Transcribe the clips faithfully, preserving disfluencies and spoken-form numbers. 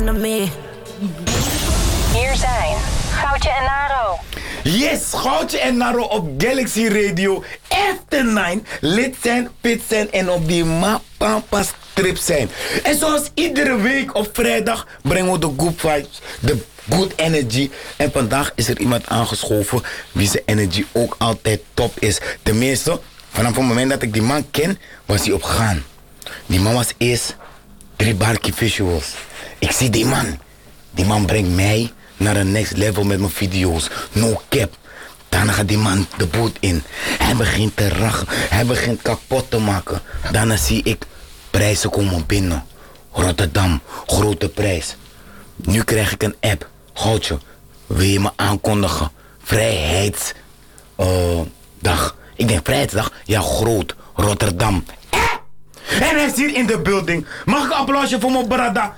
enemy. Hier zijn Goudje en Naro. Yes, Goudje en Naro op Galaxy Radio. After nine, lid zijn, fit zijn en op die Mapampa strip zijn. En zoals iedere week op vrijdag brengen we de good vibes, de good energy. En vandaag is er iemand aangeschoven wie zijn energy ook altijd top is. Tenminste, vanaf het moment dat ik die man ken, was hij op gaan. Die man was eerst drie barkie visuals. Ik zie die man. Die man brengt mij naar een next level met mijn video's. No cap. Daarna gaat die man de boot in. Hij begint te rachen. Hij begint kapot te maken. Daarna zie ik prijzen komen binnen. Rotterdam, grote prijs. Nu krijg ik een app. Goudje, wil je me aankondigen? Vrijheidsdag. Uh, ik denk vrijheidsdag. Ja, groot. Rotterdam. Eh! En hij is hier in de building. Mag ik een applausje voor mijn brada?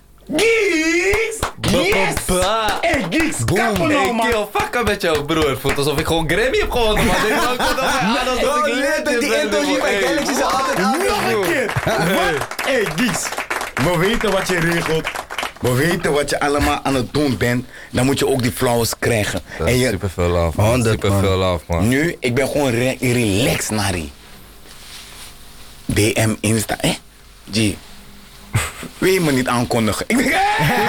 Geeks! Yes! Hey Geeks, kappen nou man! Hey kill, fuck met jou broer. Voelt alsof ik gewoon Grammy heb gewonnen man. Dit is ook dat dat ik leer. Die introductie bij Galaxy is altijd Nog een keer! Wat? Hey Geeks, we weten wat je regelt. We weten wat je allemaal aan het doen bent. Dan moet je ook die flowers krijgen. En je... Super veel love man. Super veel love man. Nu, ik ben gewoon re relaxed naar die. D M Insta, eh? G. Wil je me niet aankondigen? Ik denk,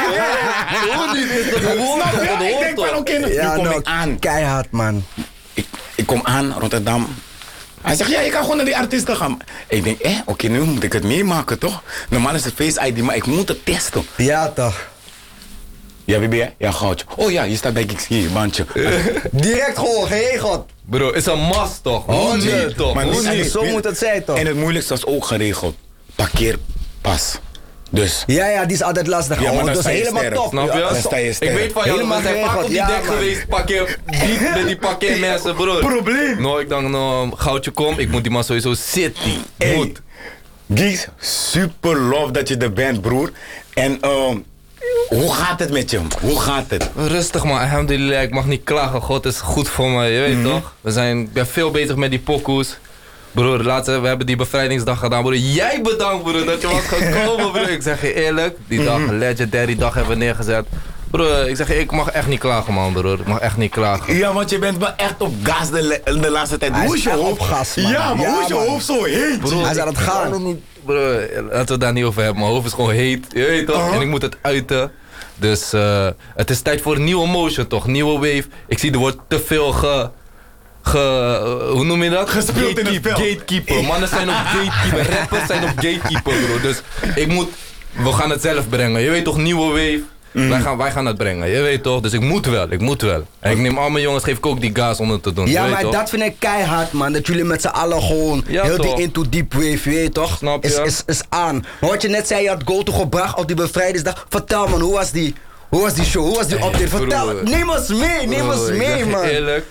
hoe niet is dat gewoon? Ik denk van oké, nu kom ik aan. Keihard man. Ik, ik kom aan, Rotterdam. Hij zegt, ja, je kan gewoon naar die artiesten gaan. Ik denk, eh, oké, nu moet ik het meemaken, toch? Normaal is het Face I D, maar ik moet het testen. Ja, toch. Ja, wie ben jij? Ja, Goudje. Oh ja, je staat bij Geeks hier, bandje. Direct gewoon, geregeld. Bro, is een must toch? Hoe niet toch? Maar Hoe niet? Zo moet het zijn toch? En het moeilijkste was ook geregeld. Parkeerpas. Dus. Ja, ja, die is altijd lastig. Ja, maar oh, dan dat is helemaal sterk. top. Snap je? Ja, Dan sta je sterk. Ik weet van jou, Helemaal we zijn vaak op die geregeld, dek ja, geweest. Parkeer, die, met die parkeermensen, broer. Probleem. Nou, ik dacht, nou, Goudje kom, ik moet die man sowieso zitten. Hey, Moet. Geeks, super love dat je er bent, broer. En uh, hoe gaat het met je? Hoe gaat het? Rustig man, alhamdulillah, ik mag niet klagen. God is goed voor me, je weet mm-hmm. toch? We zijn, ik ben veel bezig met die pokoes. Broer, laatst, we hebben die bevrijdingsdag gedaan, broer. Jij bedankt, broer, dat je was gekomen, broer. Ik zeg je eerlijk, die dag, mm-hmm. legendary dag hebben we neergezet. Broer, ik zeg je, ik mag echt niet klagen, man, broer. Ik mag echt niet klagen. Ja, want je bent wel echt op gas de, de laatste tijd. Hij hoe is je hoofd? op gas, man. Ja, maar ja, hoe is je man. hoofd zo heet? Broer, hij is aan het gaan. Broer, laten we het daar niet over hebben. Mijn hoofd is gewoon heet, je weet toch? Uh-huh. En ik moet het uiten. Dus uh, het is tijd voor een nieuwe motion, toch? Nieuwe wave. Ik zie, er wordt te veel ge... Ge, hoe noem je dat? Gespeeld in het veld. Gatekeeper. Mannen zijn op gatekeeper. Rappers zijn op gatekeeper, bro. Dus ik moet... We gaan het zelf brengen. Je weet toch, nieuwe wave. Mm. Wij, gaan, wij gaan het brengen. Je weet toch? Dus ik moet wel. Ik moet wel. En ik neem al mijn jongens, geef ik ook die gas om het te doen. Ja, je maar weet dat toch? vind ik keihard, man. Dat jullie met z'n allen gewoon ja, heel toch? die into deep wave, je weet toch? Snap je? Is, is, is aan. Maar wat je net zei, je had Go-To gebracht op die bevrijdingsdag. Vertel man, hoe was die, hoe was die show? Hoe was die update? Vertel. Broer. Neem ons mee, neem Broer, ons ik mee, zeg je man. Eerlijk.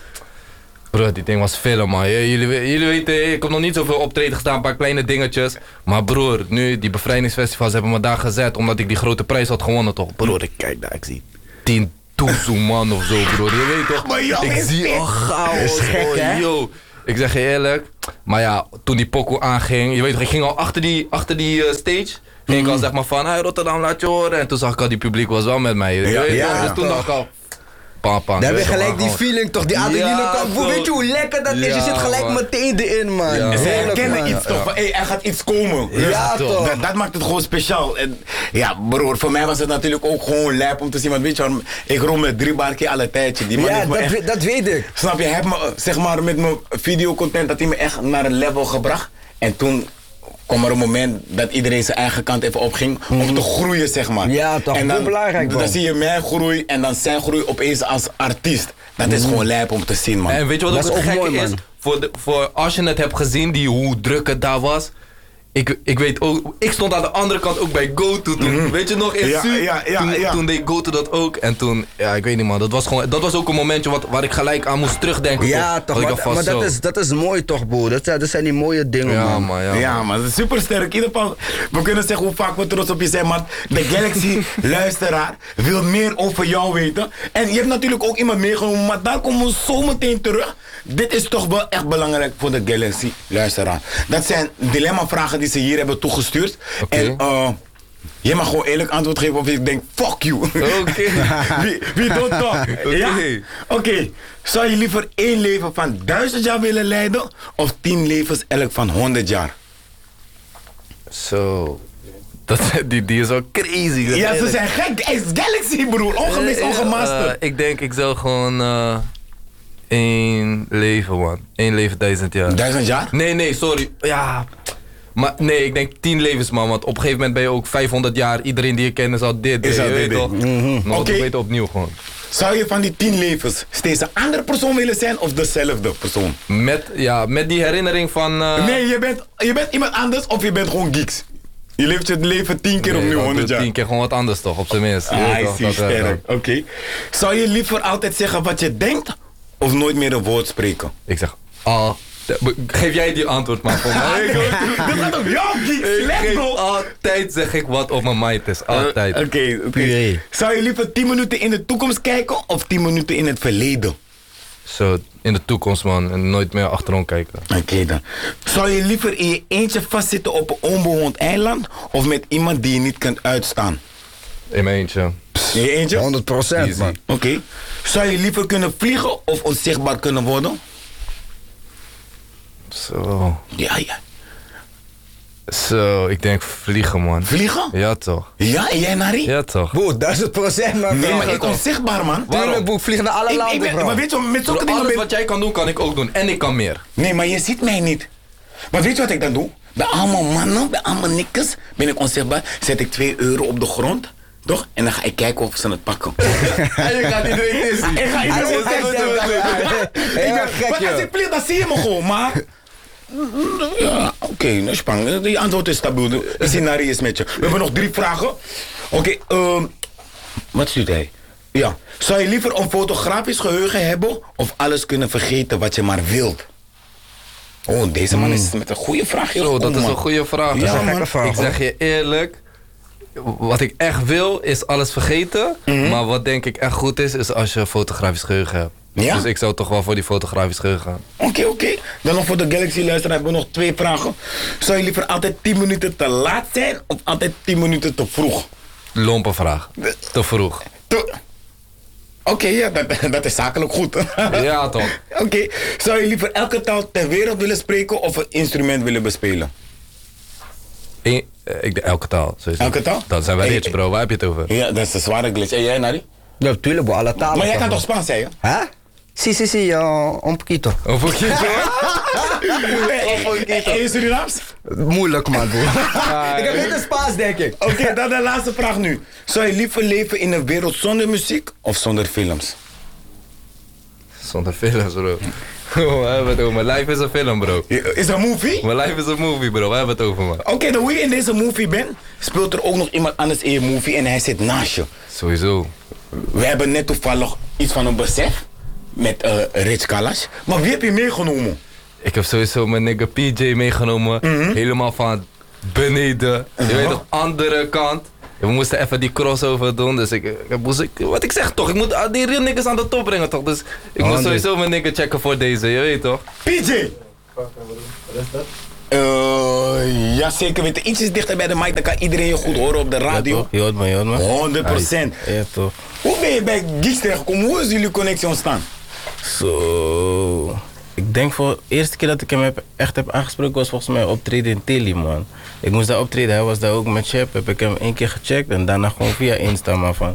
Bro, die ding was film, man. Jullie, jullie weten, ik heb nog niet zoveel optreden gestaan, een paar kleine dingetjes. Maar broer, nu, die bevrijdingsfestivals hebben me daar gezet, omdat ik die grote prijs had gewonnen, toch? Broer, ik kijk daar, ik zie tien duizend man of zo, broer. Je weet toch? Maar joh, ik zie al gauw. Is gek, oh, hè? Yo. Ik zeg je eerlijk. Maar ja, toen die pokoe aanging, je weet toch, ik ging al achter die, achter die uh, stage. Ging ik al zeg maar van, hey Rotterdam, laat je horen. En toen zag ik al, die publiek was wel met mij. Je Ja, weet ja, toch? Dus toen toch. dacht ik al... Papa, Dan heb je gelijk die feeling toch, die adrenaline Ja, kan voelen. Weet je hoe lekker dat is? Je Ja, zit gelijk man. meteen erin, man. Ja. Ze Heerlijk, herkennen man. iets toch, van hé, er gaat iets komen. Ja, toch. Dat, dat maakt het gewoon speciaal. En, ja, broer, voor mij was het natuurlijk ook gewoon lijp om te zien. Want weet je waarom, ik rol met drie bar keer alle tijdje. Die man Ja, heeft me dat, echt, we- dat weet ik. snap je, hij heeft me, zeg maar, met mijn videocontent, dat hij me echt naar een level gebracht. En toen kwam er een moment dat iedereen zijn eigen kant even opging om te groeien, zeg maar. Ja, toch, en dan, heel belangrijk, dan man. zie je mijn groei en dan zijn groei opeens als artiest. Dat is gewoon lijp om te zien, man. En weet je wat ook Dat het is ook gekke mooi, is? man. Voor, de, voor als je het hebt gezien, die, hoe druk het daar was. Ik, ik weet ook, ik stond aan de andere kant ook bij Go-To toen. Mhm. Weet je nog, in Ja, Su, ja, ja, toen, ja. toen deed Go-To dat ook. En toen, ja, ik weet niet man, dat was, gewoon, dat was ook een momentje wat, waar ik gelijk aan moest terugdenken. Ja, toch, Want ik maar, dacht van, maar dat, zo. is, dat is mooi toch, bro. Dat zijn, dat zijn die mooie dingen, Ja man. man, ja, Ja, man. maar dat is super sterk. In ieder geval, we kunnen zeggen hoe vaak we trots op je zijn, maar de Galaxy luisteraar wil meer over jou weten. En je hebt natuurlijk ook iemand meegenomen, maar daar komen we zo meteen terug. Dit is toch wel echt belangrijk voor de Galaxy luisteraar. Dat zijn dilemma-vragen die ze hier hebben toegestuurd. Oké. En uh, Je mag gewoon eerlijk antwoord geven of je denkt, fuck you. Oké. wie, wie doet toch? Oké. Ja? Oké. Zou je liever één leven van duizend jaar willen leiden of tien levens elk van honderd jaar? Zo. Dat, die, die is wel crazy. dat Ja, ze eerlijk. zijn gek. Het is Galaxy, broer. Ongemist, Eh, ongemasterd. eh, ik denk, ik zou gewoon eh één leven, man. Eén leven duizend jaar. Duizend jaar? Nee, nee, sorry. Ja. Maar nee, ik denk tien levens, man. Want op een gegeven moment ben je ook vijfhonderd jaar. Iedereen die je kent is al dit. Is je al weet dit, toch? dit. Mm-hmm. Oké. We weten opnieuw gewoon. Zou je van die tien levens steeds een andere persoon willen zijn of dezelfde persoon? Met, ja, met die herinnering van... eh, Nee, je bent, je bent iemand anders of je bent gewoon geeks. Je leeft je leven tien keer nee, opnieuw, dan honderd doe jaar. tien keer gewoon wat anders toch, op zijn minst. Je weet Ah, ik toch, zie dat, eh, sterk. Oké. Zou je liever altijd zeggen wat je denkt of nooit meer een woord spreken? Ik zeg, ah, geef jij die antwoord maar voor mij. Ik, Dit gaat om jou, geeks. ik Let's geef go. altijd zeg ik wat op mijn mind is. Altijd. Oké, oké. Puree. Zou je liever tien minuten in de toekomst kijken of tien minuten in het verleden? Zo, in de toekomst man. En nooit meer achterom kijken. Oké dan. Zou je liever in je eentje vastzitten op een onbewoond eiland of met iemand die je niet kunt uitstaan? In mijn eentje. In je eentje? honderd procent, Easy. man. Oké. Zou je liever kunnen vliegen of onzichtbaar kunnen worden? Zo. Ja, ja. Zo, ik denk vliegen man. Vliegen? Ja toch. Ja, en jij, Nari? Ja toch. Boe, duizend procent, man. Nee, maar Ja, ik toch. onzichtbaar, man. Tuurlijk, boe, vliegen naar alle Ik, ik landen, ben, bro. maar weet je, met zulke dingen Alles ben wat jij kan doen, kan ik ook doen. En ik kan meer. Nee, maar je ziet mij niet. Maar weet je wat ik dan doe? Bij allemaal mannen, bij allemaal nikkers, ben ik onzichtbaar. Zet ik twee euro op de grond, toch? En dan ga ik kijken of ze het pakken. En je gaat iedereen dizzy. Ik ga Hij iedereen is testen. Heel Ik ben- gek, maar als joh. ik vlieg, dan zie je me gewoon, maar... Ja, oké, nou spang. Die antwoord is stabiel. De scenario is met je. We hebben nog drie vragen. Oké, ehm, wat stuurt hij? Ja. Zou je liever een fotografisch geheugen hebben of alles kunnen vergeten wat je maar wilt? Oh, deze man is met een goede vraag hier. Zo, dat gekomen, is man. een goede vraag. Ja, Dat is een man. gekke vraag. Ik zeg je eerlijk. Wat ik echt wil, is alles vergeten. Maar wat denk ik echt goed is, is als je fotografisch geheugen hebt. Ja? Dus ik zou toch wel voor die fotografisch geheugen gaan. Oké, oké. Dan nog voor de Galaxy luisteraar hebben we nog twee vragen. Zou je liever altijd tien minuten te laat zijn of altijd tien minuten te vroeg? Lompe vraag. Te vroeg. Te- Oké, ja, dat, dat is zakelijk goed. Ja toch. Oké, zou je liever elke taal ter wereld willen spreken of een instrument willen bespelen? Eén- eh, ik denk elke taal. Sowieso. Elke taal? Dan zijn wij Eh, rich bro, waar heb je het over? Ja, dat is een zware glitch. En jij, Nari? Ja, tuurlijk, boe, alle talen. Maar jij kan man. toch Spaans, zei je? Hè? Si, si, si, uh, un poquito. Of een keer En je Surinaams? Moeilijk, man, boe. Ik heb niet de Spaans, denk ik. Oké, dan de laatste vraag nu. Zou je liever leven in een wereld zonder muziek of zonder films? Zonder films bro. We hebben het over. Mijn life is een film bro. Is dat een movie? Mijn life is een movie bro, we hebben het over man. Oké, dan hoe je in deze movie bent, speelt er ook nog iemand anders in je movie en hij zit naast je. Sowieso. We hebben net toevallig iets van een besef met eh Rich Kalash. Maar wie heb je meegenomen? Ik heb sowieso mijn nigga P J meegenomen. Helemaal van beneden. Je weet toch, andere kant. We moesten even die crossover doen. Dus ik, ik moest, ik, wat ik zeg toch, ik moet die real niggas aan de top brengen toch. Dus ik moet sowieso mijn nigga checken voor deze, je weet toch. P J! Uh, ja, zeker weten. Ietsjes dichter bij de mic, dan kan iedereen je goed horen op de radio. Je hoort me, je hoort me. honderd procent. Ja, toch. Hoe ben je bij Geeks terechtgekomen? Hoe is jullie connectie ontstaan? Zo. Ik denk voor de eerste keer dat ik hem heb, echt heb aangesproken was volgens mij optreden in Tilly, man. Ik moest daar optreden, hij was daar ook met Chef. Heb ik hem één keer gecheckt en daarna gewoon via Insta, man, van.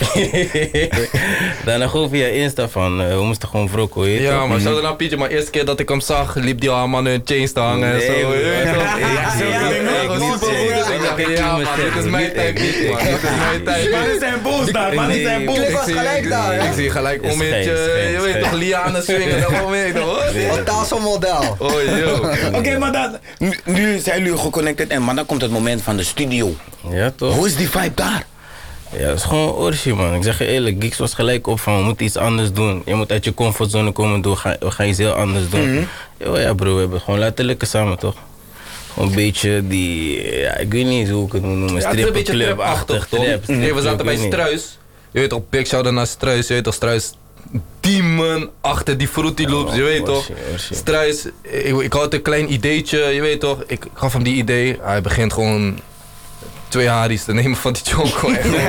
daarna gewoon via Insta van, uh, we moesten gewoon wrokken, weet je. Ja, maar shout out naar P J, maar de eerste keer dat ik hem zag, liep die al man in chains te hangen en Nee, zo. Je weet man. toch? Ja, Zulke ja, dingen. ja, Ik was niet super zeggen. goed, dus ik dacht, Ik ja moet man, zeggen, dit is mijn niet tijd echt. niet, man. Dit is mijn tijd. Mannen zijn boos daar, mannen zijn Nee, boos. Klik was zie- gelijk daar, ik, hè? ik zie gelijk Is om met geen, je, is je geen, weet is toch, geen. lianen swingen, dat gewoon mee, toch? Wat taal zo'n model. Oh yo. Oké, maar dan, nu, nu zijn jullie geconnected en maar dan komt het moment van de studio. Ja, toch? Hoe is die vibe daar? Ja, dat is gewoon orgie, man. Ik zeg je eerlijk, Geeks was gelijk op van, we moeten iets anders doen. Je moet uit je comfortzone komen doen, ga, we gaan iets heel anders doen. Yo, ja bro, we hebben het gewoon laten lukken samen, toch? Gewoon een beetje die, ja, ik weet niet eens hoe ik het moet noemen, Ja, het is een beetje strippenclub-achtig. trapachtig, toch? Trap, Nee, we zaten ik bij weet niet. Struis. Je weet toch, big shout naar Struis. Je weet toch, Struis demon achter die Fruity Loops, je weet Oh, toch? orgie, orgie. Struis, ik, ik had een klein ideetje, je weet toch? Ik gaf hem die idee. Hij begint gewoon twee haries te nemen van die chonko.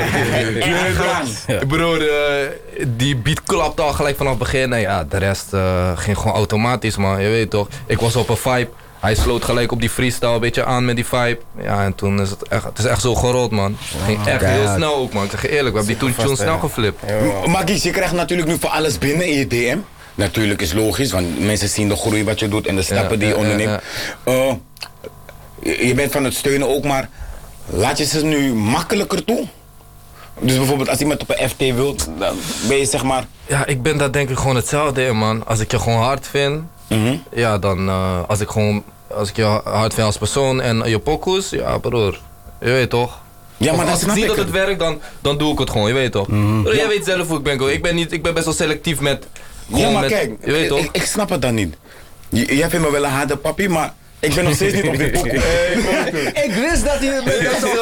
Broer, uh, die beat klapte al gelijk vanaf het begin. En ja, de rest uh, ging gewoon automatisch, man. Je weet toch, ik was op een vibe. Hij sloot gelijk op die freestyle een beetje aan met die vibe. Ja, en toen is het echt, het is echt zo gerold, man. Het ging echt heel snel ook, man. Ik zeg je eerlijk, we hebben die toen tune snel geflipt. Maar Gies, je krijgt natuurlijk nu voor alles binnen in je D M. Natuurlijk is logisch, want mensen zien de groei wat je doet en de stappen ja, die je ja, onderneemt. Ja, ja. Uh, je, je bent van het steunen ook, maar laat je ze nu makkelijker toe? Dus bijvoorbeeld als iemand op een F T wil, dan ben je zeg maar... Ja, ik ben daar denk ik gewoon hetzelfde in, man. Als ik je gewoon hard vind, mm-hmm. ja, dan uh, als ik gewoon... Als ik je hard vind als persoon en je pokoes, ja broer, je weet toch? Ja, maar als ik zie dat het werkt, dan, dan doe ik het gewoon, je weet toch? Mm-hmm. Broer, jij ja. weet zelf hoe ik ben, ik ben, niet, ik ben best wel selectief met... Ja, maar met, kijk, je weet toch? Ik, ik snap het dan niet. J jij vindt me wel een harde papi, maar ik ben nog steeds niet op dit pokoe. Ik wist dat hij het met zo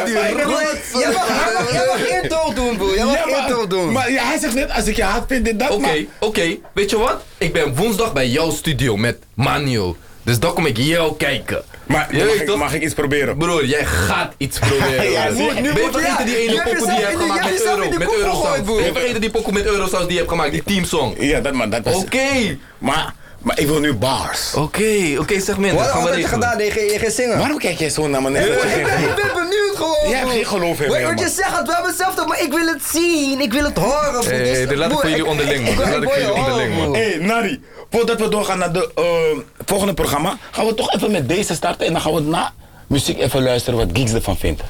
Jij mag intro doen, broer. Jij mag intro doen. Maar ja, hij zegt net, als ik je hard vind, dit, dat, Oké, oké. Okay. Weet je wat? Ik ben woensdag bij jouw studio met Manio. Dus dan kom ik jou kijken. Maar mag ik, mag ik iets proberen? Broer, jij gaat iets proberen. Ja, nu, nu ben je vergeten die ene pokoe die je hebt gemaakt met euro, met Eurosaus. Ben je vergeten die pokoe met Eurosaus die je hebt gemaakt, die teamsong? Ja, dat man, dat was... Oké. Okay. Maar, maar ik wil nu bars. Oké, okay, oké, okay, zeg minder. Wat had je gedaan? Nee, je gaat zingen. Waarom kijk jij zo naar me? Nee, ik, ben, ik ben benieuwd gewoon. Jij hebt geen geloof in mij. Wat je zegt, we hebben hetzelfde, maar ik wil het zien. Ik wil het horen. Hé, hey, dit laat ik voor jullie onderling, man. Dit laat ik voor jullie onderling, man. Hé, Nari. Voordat we doorgaan naar het uh, volgende programma, gaan we toch even met deze starten en dan gaan we na muziek even luisteren wat Geeks ervan vindt.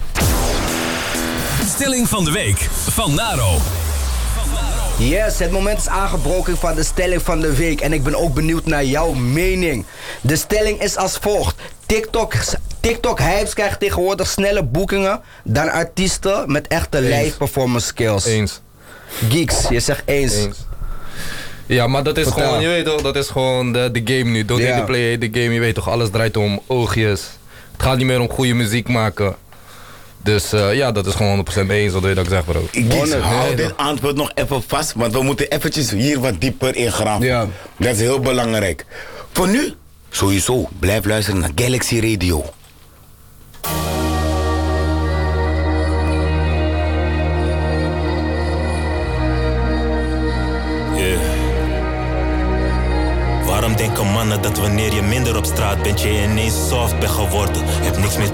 Stelling van de week van Naro. Yes, het moment is aangebroken van de stelling van de week en ik ben ook benieuwd naar jouw mening. De stelling is als volgt. TikTok, TikTok-hypes krijgen tegenwoordig snelle boekingen dan artiesten met echte live performance skills. Eens. Geeks, je zegt eens. Eens. Ja, maar dat is Vertel. gewoon, je weet toch, dat is gewoon de, de game nu. Don't yeah. need to play the game, je weet toch, alles draait om oogjes. Het gaat niet meer om goede muziek maken. Dus uh, ja, dat is gewoon honderd procent eens, wat wil je dat ik zeg, bro. Geeks, hou dit antwoord nog even vast, want we moeten eventjes hier wat dieper in graven. Ja. Dat is heel belangrijk. Voor nu, sowieso, blijf luisteren naar Galaxy Radio. Waarom denken mannen dat wanneer je minder op straat bent, je ineens soft bent geworden? Heb niks meer